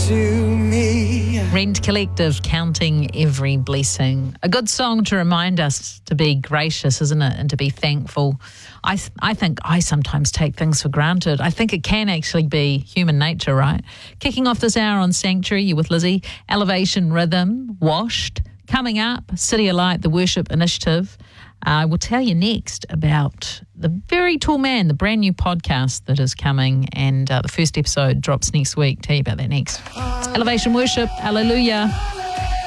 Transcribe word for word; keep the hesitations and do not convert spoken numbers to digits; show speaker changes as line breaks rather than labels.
to me.
Rent Collective, Counting Every Blessing. A good song to remind us to be gracious, isn't it? And to be thankful. I th- I think I sometimes take things for granted. I think it can actually be human nature, right? Kicking off this hour on Sanctuary, you with Lizzie. Elevation Rhythm, Washed. Coming up, City Alight, the Worship Initiative. I uh, will tell you next about The Very Tall Man, the brand new podcast that is coming, and uh, the first episode drops next week. Tell you about that next. It's Elevation Worship. Hallelujah.